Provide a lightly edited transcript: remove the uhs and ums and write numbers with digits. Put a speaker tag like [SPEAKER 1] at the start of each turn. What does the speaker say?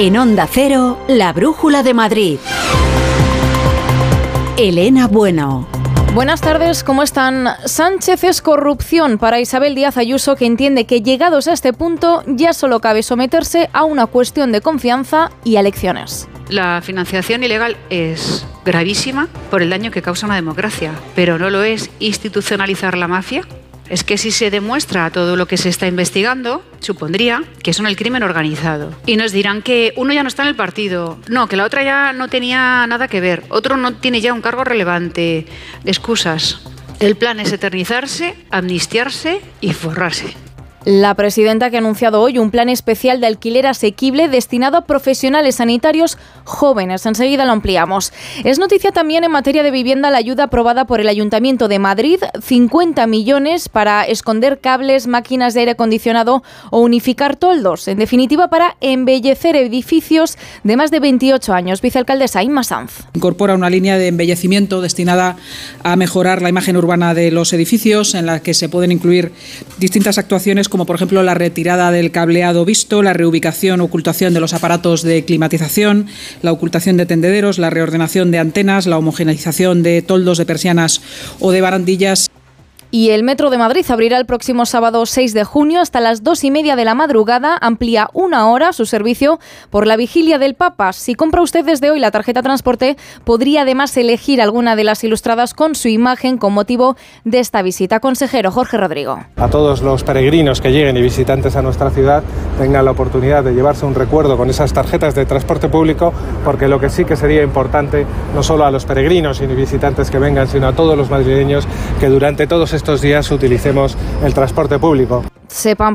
[SPEAKER 1] En Onda Cero, la Brújula de Madrid. Elena Bueno.
[SPEAKER 2] Buenas tardes, ¿cómo están? Sánchez es corrupción para Isabel Díaz Ayuso, que entiende que llegados a este punto ya solo cabe someterse a una cuestión de confianza y a elecciones.
[SPEAKER 3] La financiación ilegal es gravísima por el daño que causa una democracia, pero no lo es institucionalizar la mafia. Es que si se demuestra todo lo que se está investigando, supondría que son el crimen organizado. Y nos dirán que uno ya no está en el partido, no, que la otra ya no tenía nada que ver, otro no tiene ya un cargo relevante. Excusas. El plan es eternizarse, amnistiarse y forrarse.
[SPEAKER 2] La presidenta que ha anunciado hoy un plan especial de alquiler asequible destinado a profesionales sanitarios jóvenes. Enseguida lo ampliamos. Es noticia también en materia de vivienda la ayuda aprobada por el Ayuntamiento de Madrid, 50 millones para esconder cables, máquinas de aire acondicionado o unificar toldos. En definitiva, para embellecer edificios de más de 28 años. Vicealcaldesa Inma Sanz.
[SPEAKER 4] Incorpora una línea de embellecimiento destinada a mejorar la imagen urbana de los edificios, en la que se pueden incluir distintas actuaciones como por ejemplo la retirada del cableado visto, la reubicación o ocultación de los aparatos de climatización, la ocultación de tendederos, la reordenación de antenas, la homogeneización de toldos, de persianas o de barandillas.
[SPEAKER 2] Y el Metro de Madrid abrirá el próximo sábado 6 de junio hasta las 2:30 de la madrugada. Amplía 1 hora su servicio por la vigilia del Papa. Si compra usted desde hoy la tarjeta transporte, podría además elegir alguna de las ilustradas con su imagen con motivo de esta visita. Consejero Jorge Rodrigo.
[SPEAKER 5] A todos los peregrinos que lleguen y visitantes a nuestra ciudad tengan la oportunidad de llevarse un recuerdo con esas tarjetas de transporte público, porque lo que sí que sería importante, no solo a los peregrinos y visitantes que vengan, sino a todos los madrileños, que durante todos estos días utilicemos el transporte público.
[SPEAKER 2] Sepan